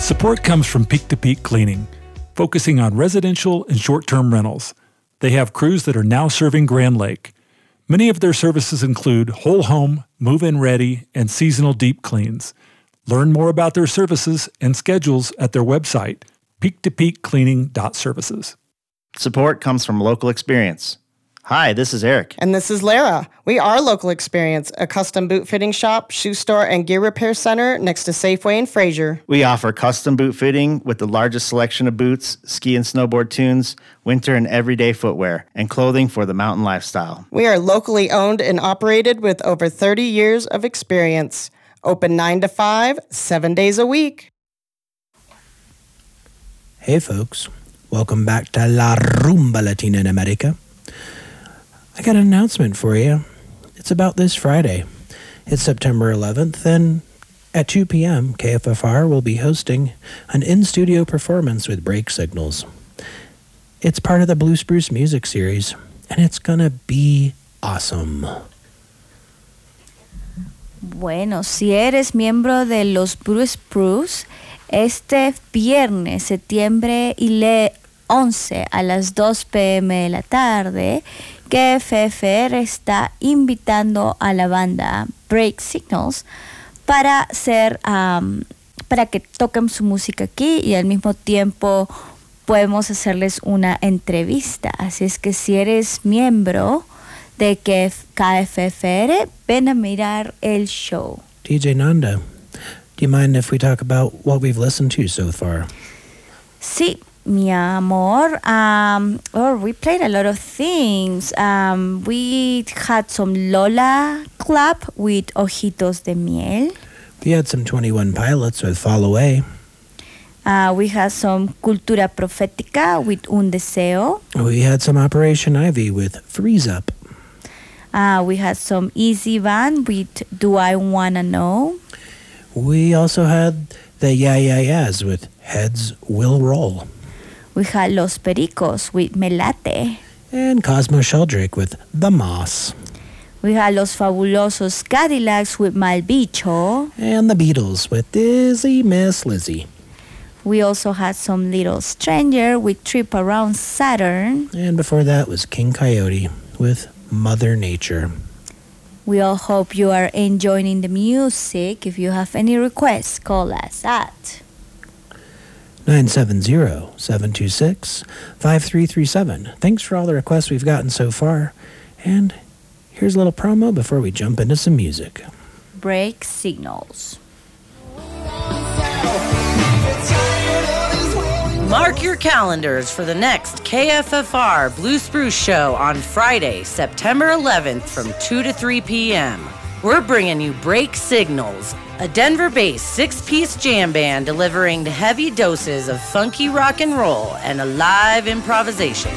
Support comes from Peak to Peak Cleaning, focusing on residential and short-term rentals. They have crews that are now serving Grand Lake. Many of their services include whole home, move-in ready, and seasonal deep cleans. Learn more about their services and schedules at their website, peaktopeakcleaning.services. Support comes from Local Experience. Hi, this is Eric. And this is Lara. We are Local Experience, a custom boot fitting shop, shoe store, and gear repair center next to Safeway in Fraser. We offer custom boot fitting with the largest selection of boots, ski and snowboard tunes, winter and everyday footwear, and clothing for the mountain lifestyle. We are locally owned and operated with over 30 years of experience. Open 9 to 5, 7 days a week. Hey folks, welcome back to La Rumba Latina in America. I got an announcement for you. It's about this Friday. It's September 11th, and at 2 p.m., KFFR will be hosting an in-studio performance with Break Signals. It's part of the Blue Spruce Music Series, and it's gonna be awesome. Bueno, si eres miembro de los Blue Spruce, este viernes, septiembre 11 a las 2 p.m. de la tarde, KFFR está invitando a la banda Break Signals para que toquen su música aquí y al mismo tiempo podemos hacerles una entrevista. Así es que si eres miembro de KFFR, ven a mirar el show. DJ Nanda, do you mind if we talk about what we've listened to so far? Sí. Mi amor, we played a lot of things. We had some Lola Club with Ojitos de Miel. We had some 21 Pilots with Fall Away. We had some Cultura Profética with Un Deseo. We had some Operation Ivy with Freeze Up. We had some Easy Van with Do I Wanna Know. We also had the Yeah Yeah Yeahs with Heads Will Roll. We had Los Pericos with Melate. And Cosmo Sheldrake with The Moss. We had Los Fabulosos Cadillacs with Malbicho. And the Beatles with Dizzy Miss Lizzy. We also had some Little Stranger with Trip Around Saturn. And before that was King Coyote with Mother Nature. We all hope you are enjoying the music. If you have any requests, call us at 970-726-5337. Thanks for all the requests we've gotten so far. And here's a little promo before we jump into some music. Break Signals. Mark your calendars for the next KFFR Blue Spruce Show on Friday, September 11th from 2 to 3 p.m. We're bringing you Break Signals, a Denver-based 6-piece jam band delivering heavy doses of funky rock and roll and a live improvisation.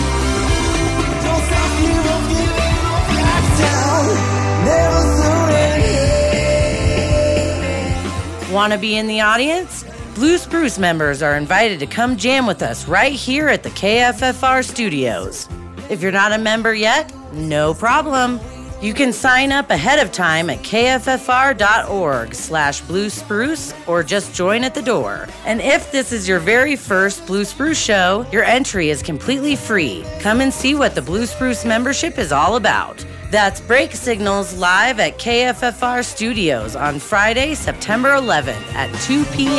Want to be in the audience? Blue Spruce members are invited to come jam with us right here at the KFFR studios. If you're not a member yet, no problem. You can sign up ahead of time at kffr.org/Blue Spruce or just join at the door. And if this is your very first Blue Spruce show, your entry is completely free. Come and see what the Blue Spruce membership is all about. That's Break Signals live at KFFR Studios on Friday, September 11th at 2 p.m.